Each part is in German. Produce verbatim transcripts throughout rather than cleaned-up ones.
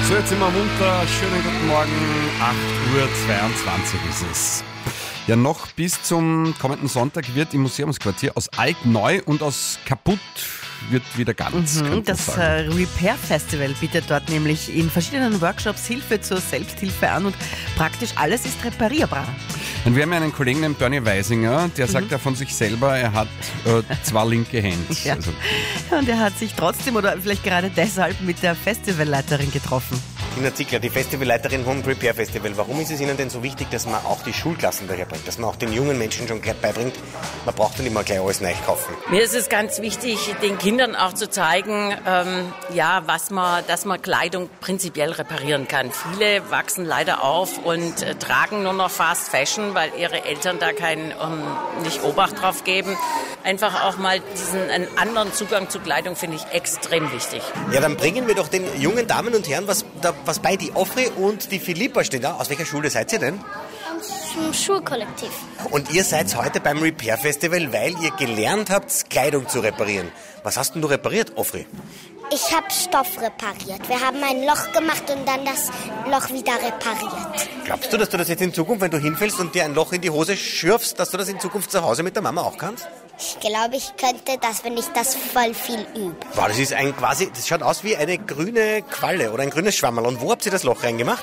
So, jetzt sind wir munter. Schönen guten Morgen. acht Uhr zweiundzwanzig ist es. Ja, noch bis zum kommenden Sonntag wird im Museumsquartier aus alt neu und aus kaputt wird wieder ganz. Mhm, das äh, Repair Festival bietet dort nämlich in verschiedenen Workshops Hilfe zur Selbsthilfe an und praktisch alles ist reparierbar. Und wir haben ja einen Kollegen, den Bernie Weisinger, der sagt mhm. ja von sich selber, er hat äh, zwei linke Hände. Ja. Also. Und er hat sich trotzdem oder vielleicht gerade deshalb mit der Festivalleiterin getroffen. Tina Ziegler, die Festivalleiterin vom Repair Festival. Warum ist es Ihnen denn so wichtig, dass man auch die Schulklassen daher bringt, dass man auch den jungen Menschen schon gleich beibringt, man braucht nicht immer gleich alles neu kaufen? Mir ist es ganz wichtig, den Kindern auch zu zeigen, ähm, ja, was man, dass man Kleidung prinzipiell reparieren kann. Viele wachsen leider auf und äh, tragen nur noch Fast Fashion, weil ihre Eltern da keinen ähm, nicht Obacht drauf geben. Einfach auch mal diesen einen anderen Zugang zu Kleidung finde ich extrem wichtig. Ja, dann bringen wir doch den jungen Damen und Herren was, da, was bei. Die Offre und die Philippa stehen da. Aus welcher Schule seid ihr denn? Im Schulkollektiv. Und ihr seid heute beim Repair Festival, weil ihr gelernt habt, Kleidung zu reparieren. Was hast denn du repariert, Offre? Ich habe Stoff repariert. Wir haben ein Loch gemacht und dann das Loch wieder repariert. Glaubst du, dass du das jetzt in Zukunft, wenn du hinfällst und dir ein Loch in die Hose schürfst, dass du das in Zukunft zu Hause mit der Mama auch kannst? Ich glaube, ich könnte das, wenn ich das voll viel übe. Wow, das ist ein quasi, das schaut aus wie eine grüne Qualle oder ein grünes Schwammerl. Und wo habt ihr das Loch reingemacht?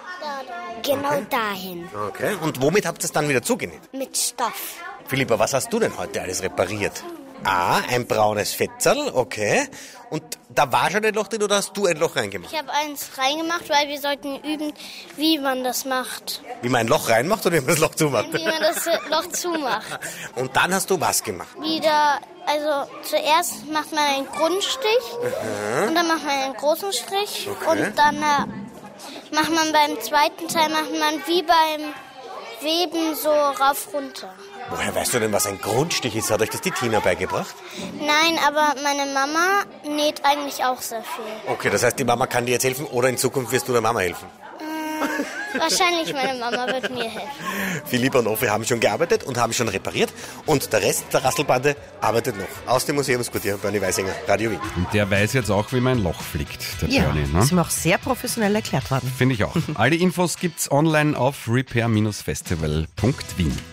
Genau okay. dahin. Okay. Und womit habt ihr es dann wieder zugenäht? Mit Stoff. Philippa, was hast du denn heute alles repariert? Ah, ein braunes Fetzerl, okay. Und da war schon ein Loch drin oder hast du ein Loch reingemacht? Ich habe eins reingemacht, weil wir sollten üben, wie man das macht. Wie man ein Loch reinmacht oder wie man das Loch zumacht? Wie man das Loch zumacht. Und dann hast du was gemacht? Wieder, also zuerst macht man einen Grundstich mhm. und dann macht man einen großen Strich okay. und dann äh, macht man beim zweiten Teil macht man wie beim Weben so rauf runter. Woher weißt du denn, was ein Grundstich ist? Hat euch das die Tina beigebracht? Nein, aber meine Mama näht eigentlich auch sehr viel. Okay, das heißt, die Mama kann dir jetzt helfen oder in Zukunft wirst du der Mama helfen? Äh, wahrscheinlich meine Mama wird mir helfen. Philippa und Offi haben schon gearbeitet und haben schon repariert und der Rest der Rasselbande arbeitet noch. Aus dem Museumsquartier, Bernie Weisinger, Radio Wien. Und der weiß jetzt auch, wie man ein Loch flickt, der ja, Bernie. Ne? Das ist mir auch sehr professionell erklärt worden. Finde ich auch. Alle Infos gibt's online auf repair Bindestrich festival Punkt wien.